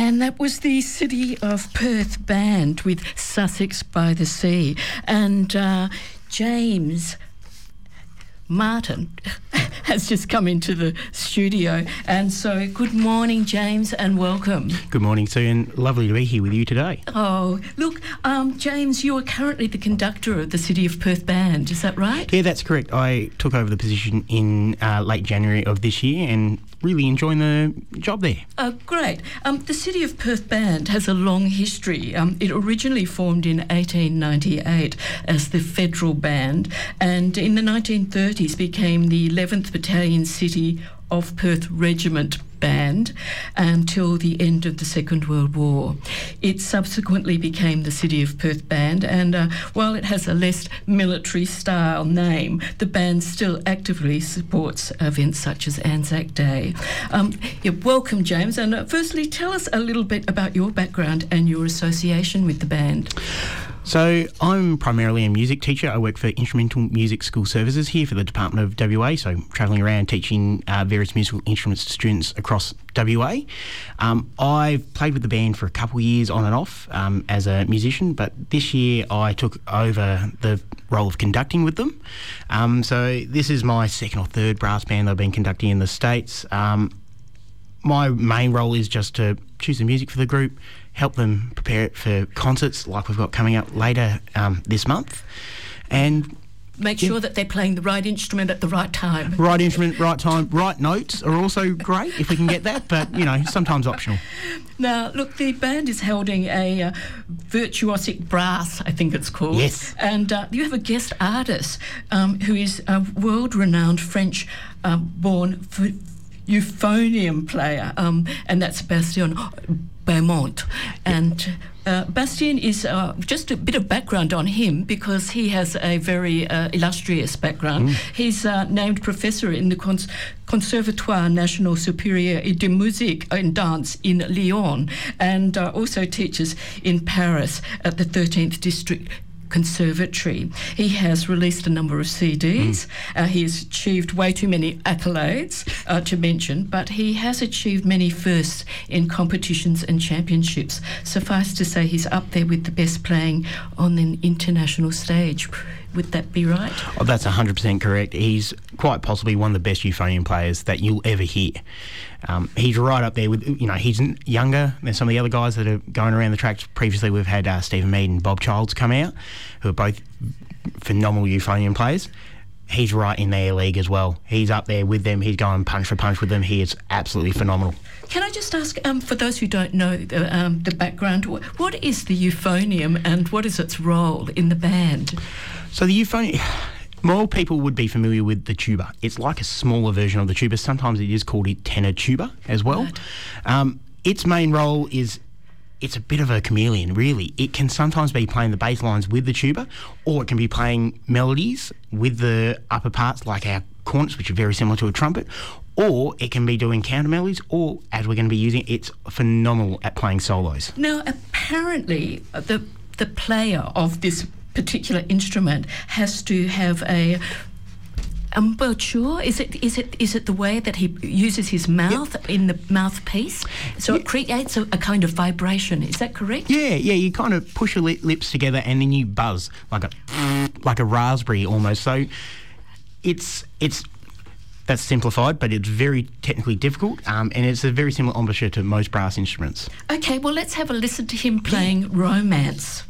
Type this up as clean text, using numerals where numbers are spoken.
And that was the City of Perth Band with Sussex by the Sea. And James Martin has just come into the studio. And so good morning, James, and welcome. Good morning, Sue, and lovely to be here with you today. Oh, look, James, you are currently the conductor of the City of Perth Band, is that right? Yeah, that's correct. I took over the position in late January of this year and really enjoying the job there. Oh, great. The City of Perth Band has a long history. It originally formed in 1898 as the Federal Band, and in the 1930s became the 11th Battalion City of Perth Regiment Band until the end of the Second World War. It subsequently became the City of Perth Band, and while it has a less military style name, the band still actively supports events such as Anzac Day. Welcome, James, and firstly tell us a little bit about your background and your association with the band. So I'm primarily a music teacher. I work for Instrumental Music School Services here for the Department of WA, so travelling around teaching various musical instruments to students across WA. I've played with the band for a couple of years on and off as a musician, but this year I took over the role of conducting with them. So this is my second or third brass band that I've been conducting in the States. My main role is just to choose the music for the group, help them prepare it for concerts like we've got coming up later this month, and make sure that they're playing the right instrument at the right time. Right instrument, right time, right notes are also great if we can get that, but, sometimes optional. Now, look, the band is holding a virtuosic brass, I think it's called. Yes. And you have a guest artist who is a world-renowned French-born euphonium player, and that's Bastien Beaumont. And Bastien is just a bit of background on him because he has a very illustrious background. He's named professor in the Conservatoire National Supérieur de Musique and Dance in Lyon, and also teaches in Paris at the 13th District Conservatory. He has released a number of CDs. He has achieved way too many accolades to mention, but he has achieved many firsts in competitions and championships. Suffice to say, he's up there with the best playing on an international stage. Would that be right? Oh, that's 100% correct. He's quite possibly one of the best euphonium players that you'll ever hear. He's right up there with, he's younger than some of the other guys that are going around the tracks. Previously, we've had Stephen Mead and Bob Childs come out, who are both phenomenal euphonium players. He's right in their league as well. He's up there with them. He's going punch for punch with them. He is absolutely phenomenal. Can I just ask, for those who don't know the background, what is the euphonium and what is its role in the band? So the euphonium, more people would be familiar with the tuba. It's like a smaller version of the tuba. Sometimes it is called a tenor tuba as well. Right. Its main role is it's a bit of a chameleon, really. It can sometimes be playing the bass lines with the tuba, or it can be playing melodies with the upper parts, like our cornets, which are very similar to a trumpet, or it can be doing counter melodies, or, as we're going to be using, it's phenomenal at playing solos. Now, apparently, the player of this particular instrument has to have a embouchure. Is it the way that he uses his mouth in the mouthpiece? So it creates a kind of vibration. Is that correct? Yeah. You kind of push your lips together and then you buzz like a raspberry almost. So it's that's simplified, but it's very technically difficult, and it's a very similar embouchure to most brass instruments. Okay, well, let's have a listen to him playing Romance.